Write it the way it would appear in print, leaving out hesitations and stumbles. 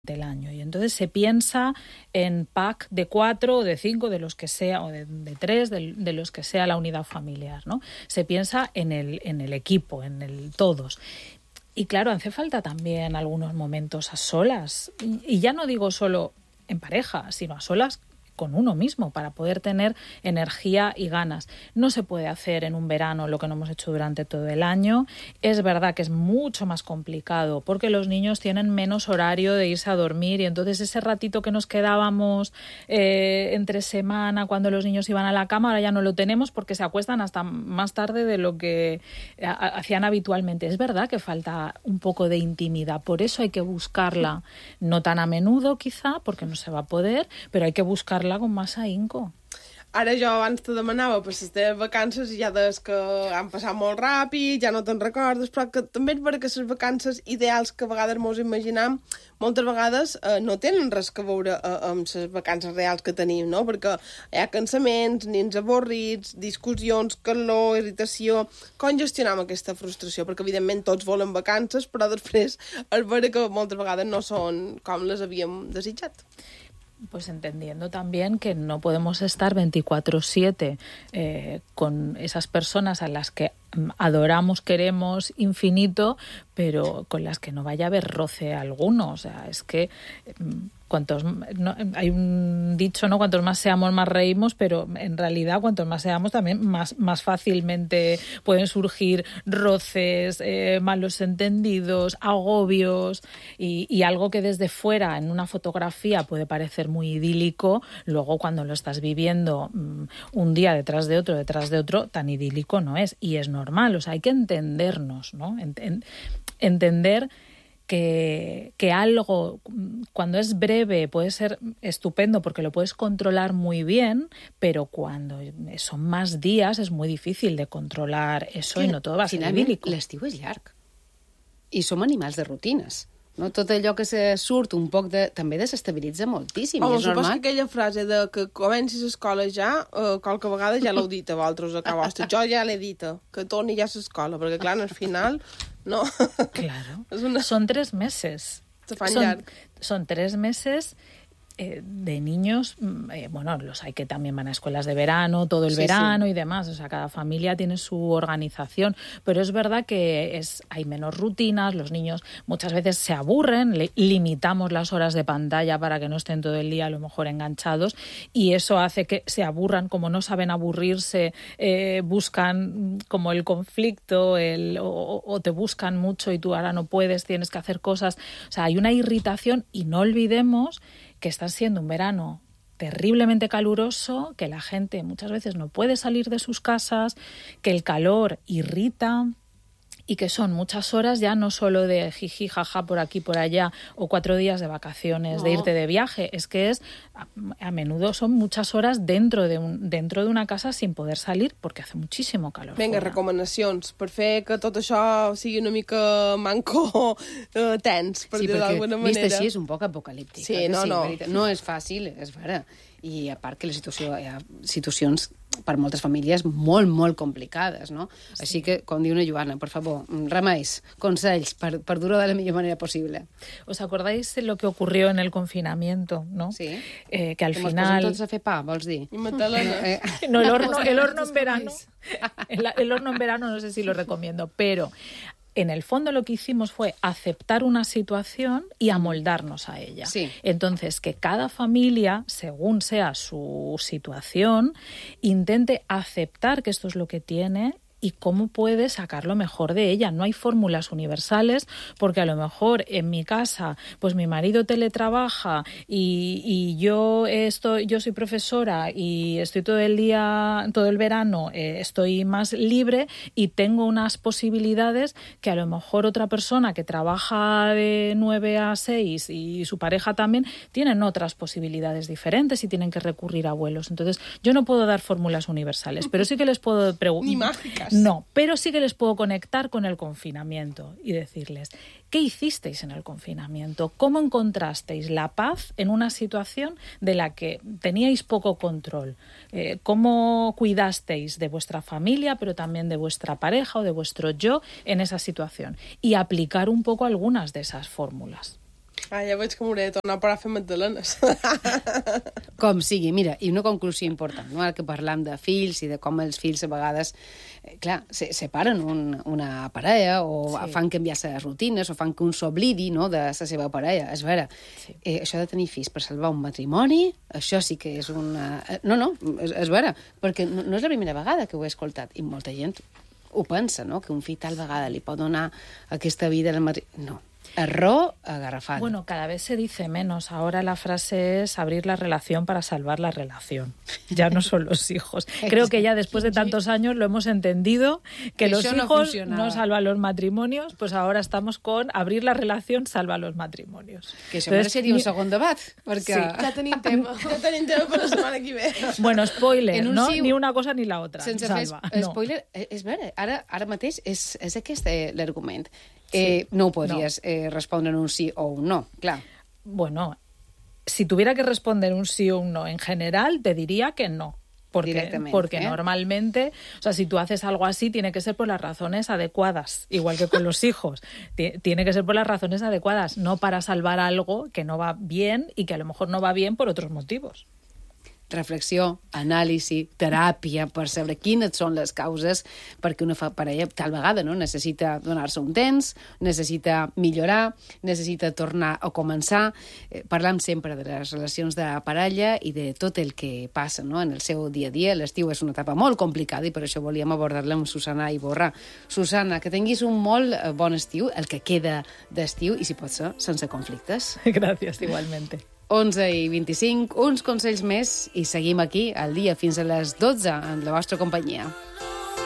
del año, y entonces se piensa en pack de 4 o de 5, de los que sea, o de 3, de los que sea la unidad familiar, ¿no? Se piensa en el equipo, en el todos. Y claro, hace falta también algunos momentos a solas, y ya no digo solo en pareja, sino a solas con uno mismo, para poder tener energía y ganas. No se puede hacer en un verano lo que no hemos hecho durante todo el año. Es verdad que es mucho más complicado porque los niños tienen menos horario de irse a dormir, y entonces ese ratito que nos quedábamos entre semana cuando los niños iban a la cama, ahora ya no lo tenemos porque se acuestan hasta más tarde de lo que hacían habitualmente. Es verdad que falta un poco de intimidad, por eso hay que buscarla, no tan a menudo quizá, porque no se va a poder, però hay que buscar-la con más ahínco. Ara jo abans te demanava per les teves vacances i ja deies que han passat molt ràpid, ja no te'n recordes, però que també és vera que les vacances ideals que a vegades mos imaginam moltes vegades no tenen res que veure amb les vacances reals que tenim, no? Perquè hi ha cansaments, nens avorrits, discussions, calor, irritació... Com gestionam aquesta frustració? Perquè evidentment tots volen vacances, però després és vera que moltes vegades no són com les havíem desitjat. Pues entendiendo también que no podemos estar 24/7 con esas personas a las que adoramos, queremos infinito, pero con las que no vaya a haber roce alguno. O sea, es que hay un dicho, ¿no? Cuantos más seamos, más reímos, pero en realidad cuantos más seamos también más fácilmente pueden surgir roces, malos entendidos, agobios, y algo que desde fuera en una fotografía puede parecer muy idílico, luego cuando lo estás viviendo un día detrás de otro, tan idílico no es, y es normal. O sea, hay que entendernos, ¿no? Entender que algo, cuando es breve, puede ser estupendo porque lo puedes controlar muy bien, pero cuando son más días es muy difícil de controlar eso, i no tot va ser idílic. L'estiu és llarg i som animals de rutines, no? Tot allò que se surt un poc també desestabilitza moltíssim. Home, és normal. que aquella frase de que comencis l'escola ja, qualque vegada ja l'heu dit a vosaltres a casa vostra. Jo ja l'he dit, que torni ja a l'escola, perquè clar, al final... No. Claro. Son 3 meses. Son 3 meses de niños, bueno, los hay que también van a escuelas de verano, todo el verano y demás, o sea, cada familia tiene su organización, pero es verdad que hay menos rutinas, los niños muchas veces se aburren, limitamos las horas de pantalla para que no estén todo el día a lo mejor enganchados, y eso hace que se aburran, como no saben aburrirse, buscan como el conflicto, o te buscan mucho y tú ahora no puedes, tienes que hacer cosas, o sea, hay una irritación, y no olvidemos que está siendo un verano terriblemente caluroso, que la gente muchas veces no puede salir de sus casas, que el calor irrita, y que son muchas horas ya no solo de jiji, jaja, por aquí, por allá, o 4 días de vacaciones, de irte de viaje, es que a menudo son muchas horas dentro de una casa sin poder salir porque hace muchísimo calor. Vinga, recomanacions per fer que tot això sigui una mica manco tens, per dir-ho d'alguna manera. Sí, perquè vist així és un poc apocalíptic. Sí, no. No és fàcil, és vera. I a part que hi ha situacions per moltes famílies molt, molt complicades, no? Sí. Així que, com diu una Joana, per favor, remeis, consells per dur-ho de la millor manera possible. ¿Os acordáis de lo que ocurrió en el confinamiento, no? Sí. Que al final... Tots a fer pa, vols dir? No, el horno en verano. El horno en verano no sé si lo recomiendo, pero... En el fondo lo que hicimos fue aceptar una situación y amoldarnos a ella. Sí. Entonces, que cada familia, según sea su situación, intente aceptar que esto es lo que tiene y cómo puede sacar lo mejor de ella. No hay fórmulas universales, porque a lo mejor en mi casa, pues mi marido teletrabaja y yo soy profesora y estoy todo el verano, estoy más libre y tengo unas posibilidades que a lo mejor otra persona que trabaja de 9 a 6 y su pareja también tienen otras posibilidades diferentes y tienen que recurrir a vuelos. Entonces, yo no puedo dar fórmulas universales, pero sí que les puedo preguntar... Ni mágicas. No, pero sí que les puedo conectar con el confinamiento y decirles, ¿qué hicisteis en el confinamiento? ¿Cómo encontrasteis la paz en una situación de la que teníais poco control? ¿Cómo cuidasteis de vuestra familia, pero también de vuestra pareja o de vuestro yo en esa situación? Y aplicar un poco algunas de esas fórmulas. Ja veig que m'hauré de tornar a parar a fer magdalenes. Com sigui, mira, i una conclusió important, no? Ara que parlam de fills i de com els fills a vegades, clar, separen una parella o fan canviar les rutines o fan que un s'oblidi, no?, de la seva parella. És vera, això de tenir fills per salvar un matrimoni, això sí que és una... No, és vera, perquè no és la primera vegada que ho he escoltat, i molta gent ho pensa, no?, que un fill tal vegada li pot donar aquesta vida al matrimoni. No. Error agarrafal. Bueno, cada vez se dice menos. Ahora la frase es abrir la relación para salvar la relación. Ya no son los hijos. Creo que ya después de tantos años lo hemos entendido, que los hijos no salvan los matrimonios, pues ahora estamos con abrir la relación salva los matrimonios. Que això seria un segon debat, perquè... Sí, ja tenim tema. Ja tenim tema per la setmana que ve. Bueno, spoiler, no? Ni una cosa ni la otra. Sense fer spoiler, és vera, ara mateix és aquest l'argument. No ho podries respondre en un sí o un no, clar. Bueno, si tuviera que responder un sí o un no en general, te diría que no. Porque normalmente, o sea, si tú haces algo así, tiene que ser por las razones adecuadas, igual que con los hijos. Tiene que ser por las razones adecuadas, no para salvar algo que no va bien y que a lo mejor no va bien por otros motivos. Reflexió, anàlisi, teràpia, per saber quines són les causes perquè una parella tal vegada no necessita donar-se un temps, necessita millorar, necessita tornar a començar. Parlam sempre de les relacions de parella i de tot el que passa, no?, en el seu dia a dia. L'estiu és una etapa molt complicada i per això volíem abordar-la amb Susana Iborra. Susana, que tinguis un molt bon estiu, el que queda d'estiu, i si pot ser, sense conflictes. Gràcies, igualmente. 11:25, uns consells més i seguim aquí al dia fins a les 12 en la vostra companyia.